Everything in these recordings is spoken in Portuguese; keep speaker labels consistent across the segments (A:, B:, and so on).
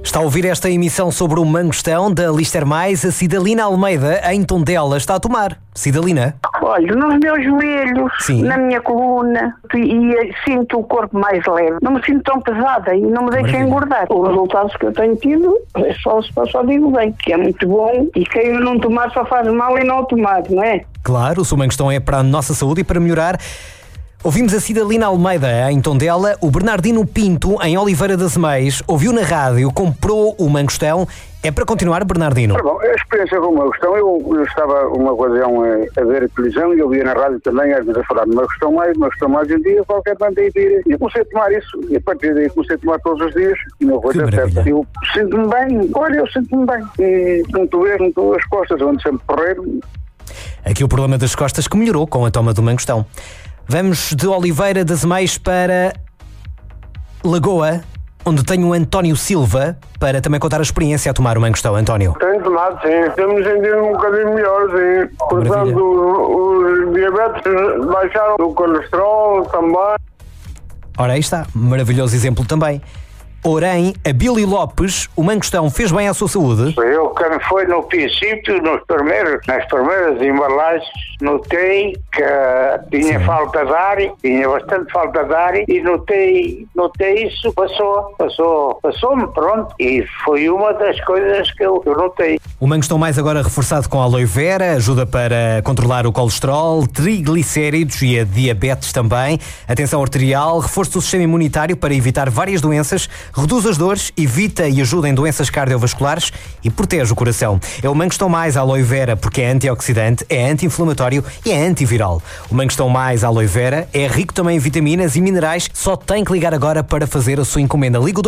A: Está a ouvir esta emissão sobre o Mangostão da Lister Mais. A Cidalina Almeida, em Tondela, está a tomar. Cidalina?
B: Olha, nos meus joelhos,
A: Sim.
B: na minha coluna, e sinto o corpo mais leve. Não me sinto tão pesada e não me deixa engordar. Os resultados que eu tenho tido, só digo bem, que é muito bom, e quem não tomar só faz mal e não tomar, não é?
A: Claro, o seu Mangostão é para a nossa saúde e para melhorar. Ouvimos a Cidalina Almeida, em Tondela. O Bernardino Pinto, em Oliveira das Meias, ouviu na rádio, comprou o Mangostão. É para continuar, Bernardino?
C: Bom, a experiência com o Mangostão, eu estava uma ocasião a ver a televisão e eu via na rádio também, às vezes a falar de Mangostão mais um dia, qualquer banda aí tira. E eu comecei a tomar isso, e a partir daí comecei a tomar todos os dias, e não foi dar certo. Eu sinto-me bem, eu sinto-me bem. E não estou as costas, onde sempre correr.
A: Aqui o problema das costas que melhorou com a toma do Mangostão. Vamos de Oliveira das Meias para Lagoa, onde tenho o António Silva para também contar a experiência a tomar o Mangostão. António.
D: Tenho tomado, sim. Temos sentido um bocadinho melhor, sim. Portanto, os diabetes baixaram, o colesterol também.
A: Ora, aí está. Maravilhoso exemplo também. Porém, a Billy Lopes, o Mangostão fez bem à sua saúde?
E: Eu, quando foi no princípio, nas primeiras embalagens, notei que tinha falta de ar, tinha bastante falta de ar, e notei isso, passou-me, pronto, e foi uma das coisas que eu notei.
A: O Mangostão Mais agora reforçado com aloe vera, ajuda para controlar o colesterol, triglicéridos e a diabetes também, atenção arterial, reforço do sistema imunitário para evitar várias doenças, reduz as dores, evita e ajuda em doenças cardiovasculares e protege o coração. É o Mangostão Mais aloe vera porque é antioxidante, é anti-inflamatório e é antiviral. O Mangostão Mais aloe vera é rico também em vitaminas e minerais. Só tem que ligar agora para fazer a sua encomenda. Liga o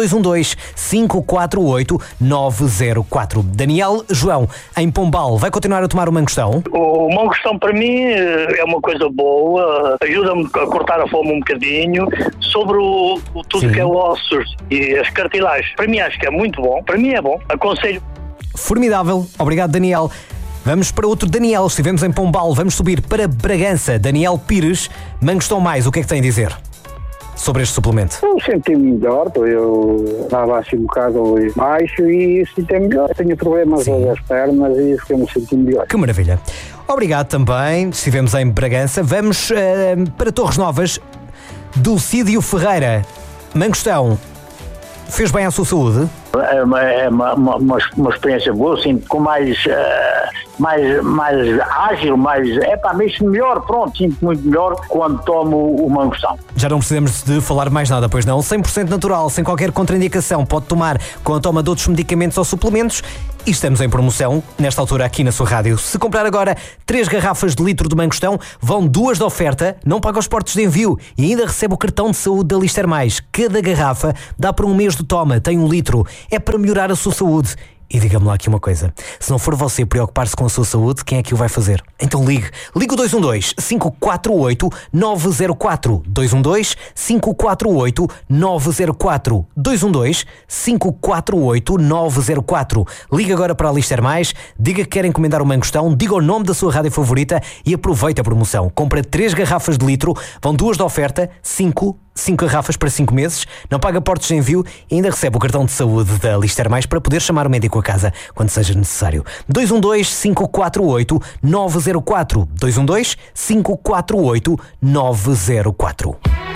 A: 212-548-904. Daniel João, em Pombal, vai continuar a tomar o Mangostão?
F: O Mangostão para mim é uma coisa boa, ajuda-me a cortar a fome um bocadinho. Sobre tudo que é ossos e as cartilagens, para mim acho que é muito bom, para mim é bom, aconselho.
A: Formidável, obrigado Daniel. Vamos para outro Daniel, estivemos em Pombal, vamos subir para Bragança. Daniel Pires, Mangostão Mais, o que é que tem a dizer sobre este suplemento?
C: Eu senti-me melhor, eu estava assim um bocado baixo e senti-me melhor. Tenho problemas das pernas e fiquei-me sentindo melhor.
A: Que maravilha. Obrigado também, estivemos em Bragança. Vamos para Torres Novas. Dulcídio Ferreira, Mangostão, fez bem à sua saúde?
E: É uma experiência boa, sinto com mais ágil, sinto melhor, pronto, sinto muito melhor quando tomo o Mangostão. Já
A: não precisamos de falar mais nada, pois não? 100% natural, sem qualquer contraindicação, pode tomar com a toma de outros medicamentos ou suplementos e estamos em promoção, nesta altura aqui na sua rádio. Se comprar agora 3 garrafas de litro de Mangostão, vão 2 de oferta, não paga os portos de envio e ainda recebe o cartão de saúde da Lister Mais. Cada garrafa dá para um mês de toma, tem 1 litro. É para melhorar a sua saúde. E diga-me lá aqui uma coisa, se não for você preocupar-se com a sua saúde, quem é que o vai fazer? Então ligue o 212-548-904, 212-548-904, 212-548-904. Ligue agora para a Lister Mais, diga que quer encomendar o Mangostão, diga o nome da sua rádio favorita e aproveite a promoção. Compra 3 garrafas de litro, vão 2 de oferta, 5 garrafas para 5 meses, não paga portos de envio e ainda recebe o cartão de saúde da Lister Mais para poder chamar o médico a casa quando seja necessário. 212-548-904, 212-548-904.